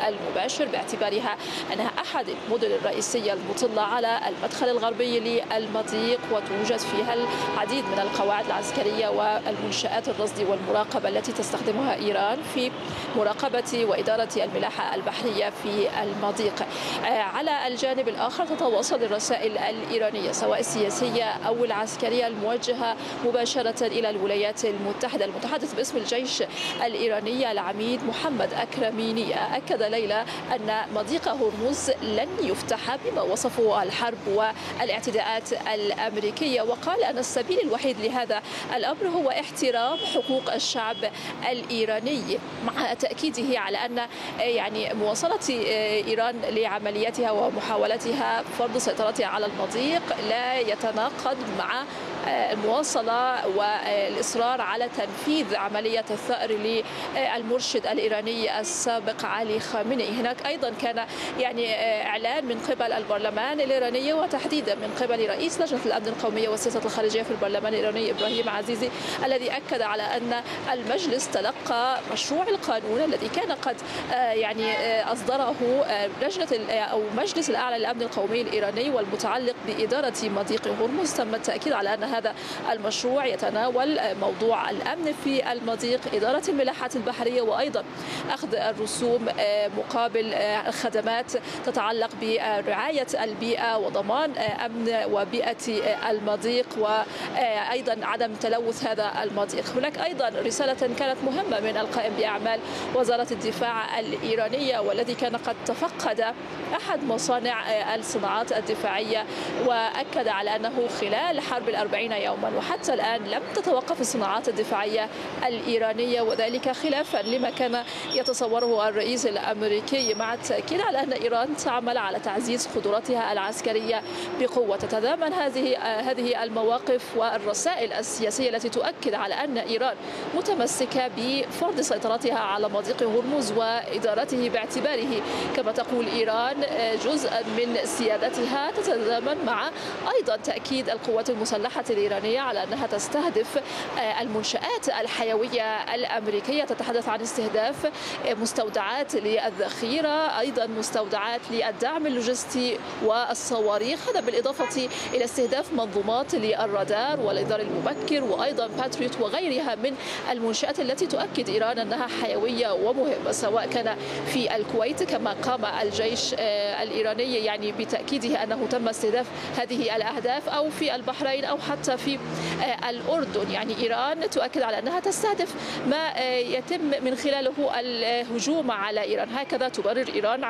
المباشر باعتبارها أنها أحد المدن الرئيسية المطلة على المدخل الغربي للمضيق، وتوجد فيها العديد من القواعد العسكرية والمنشآت الرصد والمراقبة التي تستخدمها إيران في مراقبة وإدارة الملاحة البحرية في المضيق. على الجانب الآخر تتواصل الرسائل الإيرانية سواء السياسية أو العسكرية الموجهة مباشرة إلى الولايات المتحدة. المتحدث باسم الجيش الإيراني العميد محمد أكرميني أكد ليلة أن مضيق هرمز لن يفتح بما وصفه الحرب والاعتداءات الأمريكية، وقال أن السبيل الوحيد لهذا الأمر هو احترام حقوق الشعب الإيراني، مع تأكيده على أن مواصلة إيران لعملياتها ومحاولتها فرض سيطرتها على المضيق لا يتناقض مع المواصلة والإصرار على تنفيذ عملية الثأر للمرشد الإيراني السابق علي خامنئي. هناك أيضا كان إعلان من قبل البرلمان الإيراني وتحديدا من قبل رئيس لجنة الأمن القومي والسياسة الخارجية في البرلمان الإيراني إبراهيم عزيزي، الذي أكد على أن المجلس تلقى مشروع القانون الذي كان قد أصدره مجلس الأعلى للأمن القومي الإيراني والمتعلق بإدارة مضيق هرمز. تم التأكيد على أن هذا المشروع يتناول موضوع الأمن في المضيق، إدارة الملاحات البحرية، وأيضا أخذ الرسوم مقابل خدمات تتعلق برعاية البيئة وضمان أمن وبيئة المضيق، وأيضا عدم تلوث هذا المضيق. هناك أيضا رسالة كانت مهمة من القائم بأعمال وزارة الدفاع الإيرانية، والذي كان قد تفقد أحد مصانع الصناعات الدفاعية، وأكد على أنه خلال حرب 40 يوما وحتى الآن لم تتوقف الصناعات الدفاعية الإيرانية، وذلك خلافا لما كان يتصوره الرئيس الأمريكي، مع التأكيد على أن إيران تعمل على تعزيز قدراتها العسكرية بقوة. تتضامن هذه المواقف والرسائل السياسية التي تؤكد على أن إيران متمسكة بفرض سيطرتها على مضيق هرمز وإدارته باعتباره كما تقول إيران جزءا من سيادتها. تتضامن مع أيضا تأكيد القوات المسلحة الإيرانية على أنها تستهدف المنشآت الحيوية الأمريكية، تتحدث عن استهداف مستودعات للذخيرة، أيضا مستودعات للدعم اللوجستي والصواريخ، هذا بالإضافة إلى استهداف منظومات للرادار والإنذار المبكر وأيضا باتريوت وغيرها من المنشآت التي تؤكد إيران أنها حيوية ومهمة، سواء كان في الكويت كما قام الجيش الإيراني بتأكيده أنه تم استهداف هذه الأهداف، أو في البحرين أو حتى في الأردن. إيران تؤكد على أنها تستهدف ما يتم من خلاله الهجوم على إيران، هكذا تبرر إيران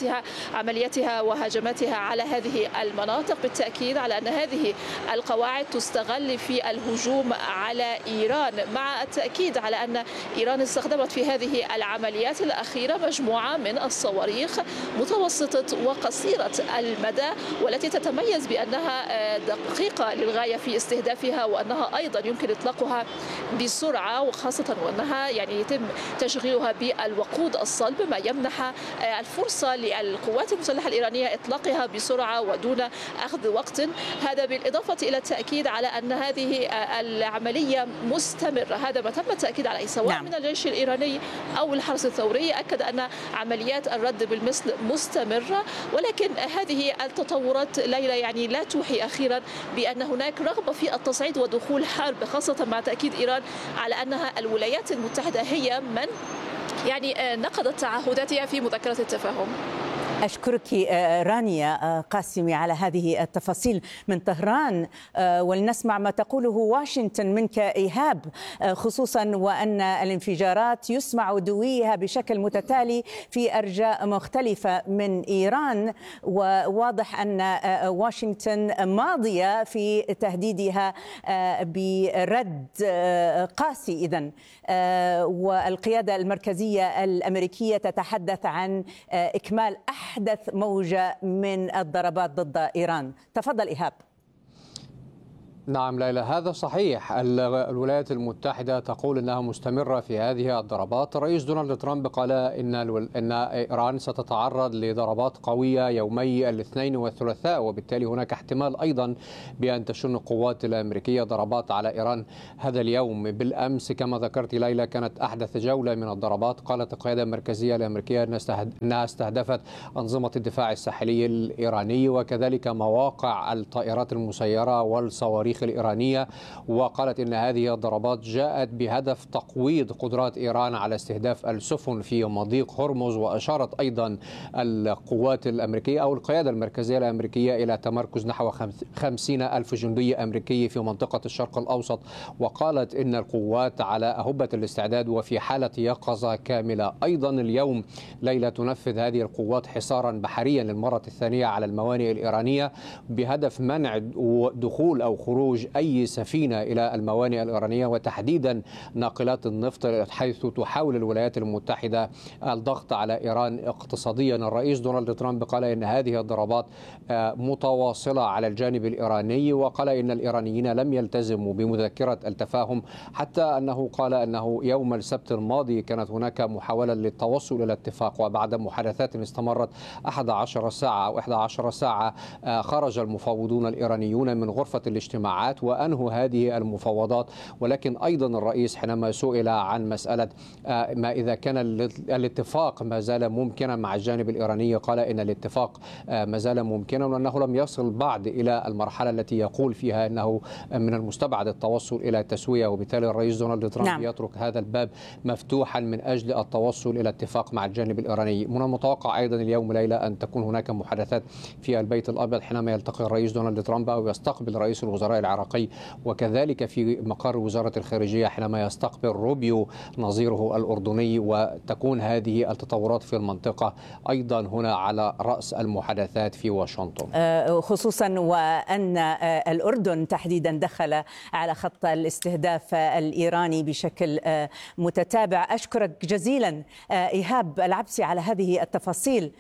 عملياتها وهجماتها على هذه المناطق، بالتأكيد على أن هذه القواعد تستغل في الهجوم على إيران، مع التأكيد على أن إيران استخدمت في هذه العمليات الأخيرة مجموعة من الصواريخ متوسطة وقصيرة المدى، والتي تتميز بأنها دقيقة للغاية في استهدافها، وأنها أيضا يمكن إطلاقها بسرعة، وخاصة وأنها يتم تشغيلها بالوقود الصلب، ما يمنح الفرصة للقوات المسلحة الإيرانية إطلاقها بسرعة ودون أخذ وقت. هذا بالإضافة إلى التأكيد على أن هذه العملية مستمرة، هذا ما تم التأكيد عليه سواء من الجيش الإيراني أو الحرس الثوري، أكد أن عمليات الرد بالمثل مستمرة، ولكن هذه التطورات ليلى لا توحي أخيرا بأن هناك رغبة في التصعيد ودخول حرب، خاصة مع تأكيد إيران على أنها الولايات المتحدة هي من نقضت تعهداتها في مذكرة التفاهم. أشكرك رانيا قاسمي على هذه التفاصيل من طهران، ولنسمع ما تقوله واشنطن منك إيهاب، خصوصا وأن الانفجارات يسمع دويها بشكل متتالي في أرجاء مختلفة من إيران، وواضح أن واشنطن ماضية في تهديدها برد قاسي إذن، والقيادة المركزية الأمريكية تتحدث عن إكمال أحدث موجة من الضربات ضد إيران. تفضل إيهاب. نعم ليلى، هذا صحيح. الولايات المتحدة تقول أنها مستمرة في هذه الضربات. الرئيس دونالد ترامب قال إن إيران ستتعرض لضربات قوية يومي الاثنين والثلاثاء، وبالتالي هناك احتمال أيضا بأن تشن القوات الأمريكية ضربات على إيران هذا اليوم. بالأمس كما ذكرت ليلى كانت أحدث جولة من الضربات. قالت القيادة المركزية الأمريكية أنها استهدفت أنظمة الدفاع الساحلي الإيراني وكذلك مواقع الطائرات المسيرة والصواريخ الإيرانية، وقالت إن هذه الضربات جاءت بهدف تقويض قدرات إيران على استهداف السفن في مضيق هرمز. وأشارت أيضا القوات الأمريكية أو القيادة المركزية الأمريكية إلى تمركز نحو 50 ألف جندي أمريكي في منطقة الشرق الأوسط، وقالت إن القوات على أهبة الاستعداد وفي حالة يقظة كاملة. أيضا اليوم ليلة تنفذ هذه القوات حصارا بحريا للمرة الثانية على الموانئ الإيرانية بهدف منع دخول أو خروج أي سفينة إلى الموانئ الإيرانية، وتحديدا ناقلات النفط، حيث تحاول الولايات المتحدة الضغط على إيران اقتصاديا. الرئيس دونالد ترامب قال إن هذه الضربات متواصلة على الجانب الإيراني، وقال إن الإيرانيين لم يلتزموا بمذكرة التفاهم، حتى أنه قال أنه يوم السبت الماضي كانت هناك محاولة للتوصل إلى اتفاق، وبعد محادثات استمرت 11 ساعة أو 11 ساعة خرج المفاوضون الإيرانيون من غرفة الاجتماعات وأنهوا هذه المفاوضات. ولكن أيضا الرئيس حينما سئل عن مسألة ما إذا كان الاتفاق ما زال ممكنا مع الجانب الإيراني، قال إن الاتفاق ما زال ممكنا وأنه لم يصل بعد إلى المرحلة التي يقول فيها أنه من المستبعد التوصل إلى تسوية، وبالتالي الرئيس دونالد ترامب يترك هذا الباب مفتوحا من أجل التوصل إلى اتفاق مع الجانب الإيراني. من المتوقع أيضا اليوم ليلى أن تكون هناك محادثات في البيت الأبيض حينما يلتقي الرئيس دونالد ترامب أو يستقبل رئيس الوزراء العراقي، وكذلك في مقر وزارة الخارجية حينما يستقبل روبيو نظيره الأردني، وتكون هذه التطورات في المنطقة أيضا هنا على رأس المحادثات في واشنطن، خصوصا وأن الأردن تحديدا دخل على خط الاستهداف الإيراني بشكل متتابع. أشكرك جزيلا إيهاب العبسي على هذه التفاصيل،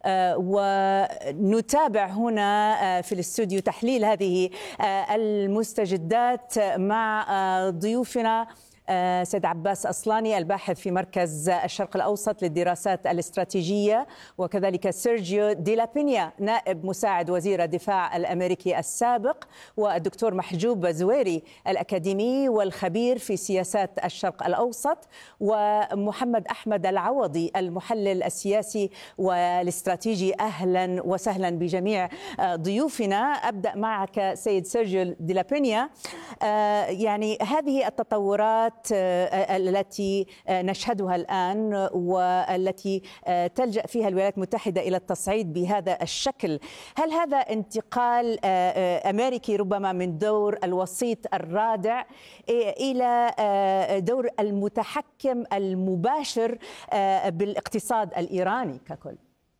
ونتابع هنا في الاستوديو تحليل هذه المستجدات مع ضيوفنا سيد عباس أصلاني الباحث في مركز الشرق الأوسط للدراسات الاستراتيجية، وكذلك سيرجيو دي لابينيا نائب مساعد وزير الدفاع الأمريكي السابق، والدكتور محجوب زويري الأكاديمي والخبير في سياسات الشرق الأوسط، ومحمد أحمد العوضي المحلل السياسي والاستراتيجي. أهلا وسهلا بجميع ضيوفنا. أبدأ معك سيد سيرجيو دي لابينيا. يعني هذه التطورات التي نشهدها الآن والتي تلجأ فيها الولايات المتحدة إلى التصعيد بهذا الشكل، هل هذا انتقال أمريكي ربما من دور الوسيط الرادع إلى دور المتحكم المباشر بالاقتصاد الإيراني ككل؟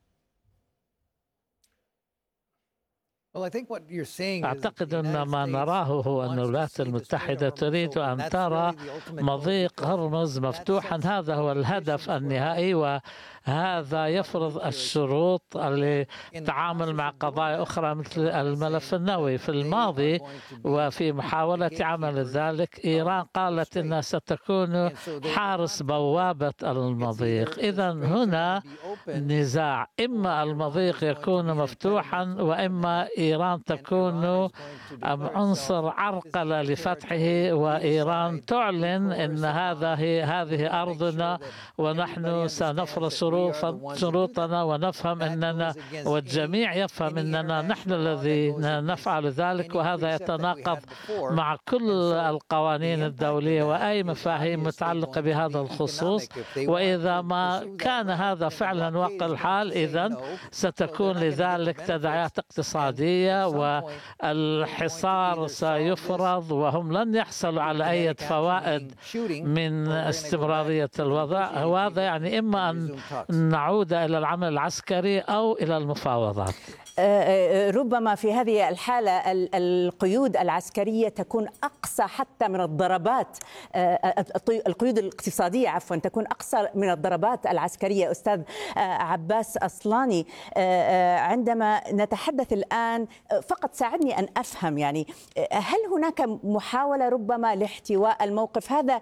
أعتقد أن ما نراه هو أن الولايات المتحدة تريد أن ترى مضيق هرمز مفتوحا. هذا هو الهدف النهائي، وهذا يفرض الشروط للتعامل مع قضايا أخرى مثل الملف النووي. في الماضي وفي محاولة عمل ذلك إيران قالت أنها ستكون حارس بوابة المضيق. إذا هنا نزاع، إما المضيق يكون مفتوحا وإما إيران تكون عنصر عرقلة لفتحه، وإيران تعلن أن هذه أرضنا ونحن سنفرض شروطنا ونفهم أننا والجميع يفهم أننا نحن الذين نفعل ذلك، وهذا يتناقض مع كل القوانين الدولية وأي مفاهيم متعلقة بهذا الخصوص. وإذا ما كان هذا فعلا واقع الحال إذن ستكون لذلك تداعيات اقتصادية والحصار سيفرض، وهم لن يحصلوا على أي فوائد من استمرارية الوضع. وهذا يعني إما أن نعود إلى العمل العسكري أو إلى المفاوضات. ربما في هذه الحالة القيود العسكرية تكون أقصى حتى من الضربات، القيود الاقتصادية عفوا تكون أقصى من الضربات العسكرية. أستاذ عباس أصلاني، عندما نتحدث الآن الآن فقط ساعدني أن أفهم، يعني هل هناك محاولة ربما لاحتواء الموقف هذا؟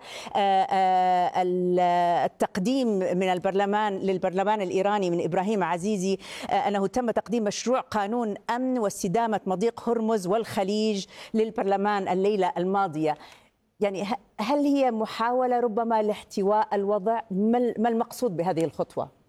التقديم من البرلمان للبرلمان الإيراني من إبراهيم عزيزي أنه تم تقديم مشروع قانون أمن واستدامة مضيق هرمز والخليج للبرلمان الليلة الماضية. يعني هل هي محاولة ربما لاحتواء الوضع؟ ما المقصود بهذه الخطوة؟